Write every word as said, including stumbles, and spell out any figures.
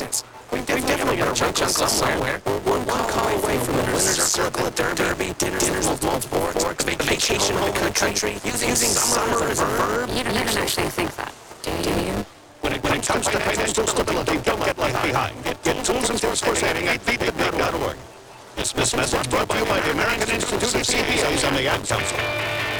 Hornets. We've definitely got a rich uncle somewhere. We're one call away from the winner's circle at the Derby, dinners with multiple sports, vacation home country, using summer as a verb. You don't, you don't actually think that, do you? When it, when it comes to financial stability, don't get left behind. Get, get tools and tips for saving at feed the big dot org. This, this message brought to you by the American Institute of C P As and the Ad Council.